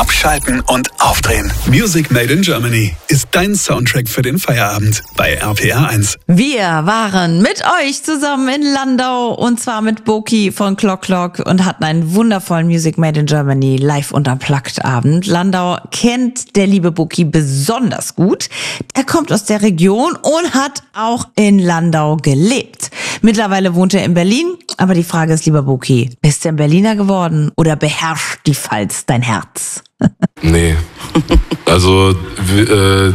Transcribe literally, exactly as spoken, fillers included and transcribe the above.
Abschalten und aufdrehen. Music Made in Germany ist dein Soundtrack für den Feierabend bei R P R eins. Wir waren mit euch zusammen in Landau und zwar mit Boki von Clock Clock und hatten einen wundervollen Music Made in Germany live und unplugged Abend. Landau kennt der liebe Boki besonders gut. Er kommt aus der Region und hat auch in Landau gelebt. Mittlerweile wohnt er in Berlin, aber die Frage ist, lieber Boki, bist du ein Berliner geworden oder beherrscht die Pfalz dein Herz? Nee, also äh,